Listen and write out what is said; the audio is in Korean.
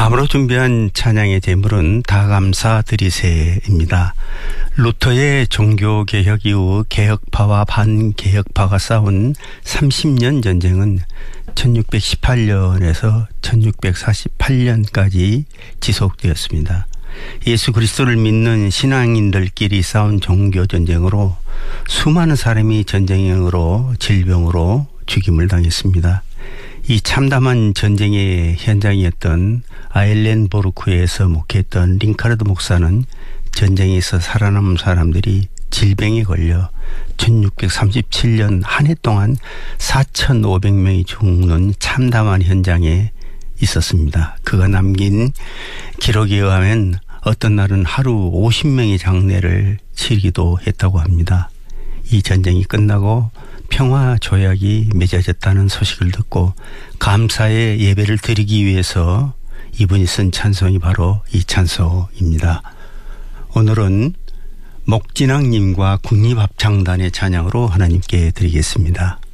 다음으로 준비한 찬양의 제물은 다 감사 드리세입니다. 루터의 종교개혁 이후 개혁파와 반개혁파가 싸운 30년 전쟁은 1618년에서 1648년까지 지속되었습니다. 예수 그리스도를 믿는 신앙인들끼리 싸운 종교전쟁으로 수많은 사람이 전쟁으로 질병으로 죽임을 당했습니다. 이 참담한 전쟁의 현장이었던 아일렌보르크에서 목회했던 링카르드 목사는 전쟁에서 살아남은 사람들이 질병에 걸려 1637년 한 해 동안 4,500명이 죽는 참담한 현장에 있었습니다. 그가 남긴 기록에 의하면 어떤 날은 하루 50명의 장례를 치르기도 했다고 합니다. 이 전쟁이 끝나고 평화 조약이 맺어졌다는 소식을 듣고 감사의 예배를 드리기 위해서 이분이 쓴 찬송이 바로 이 찬송입니다. 오늘은 목진왕님과 국립합창단의 찬양으로 하나님께 드리겠습니다.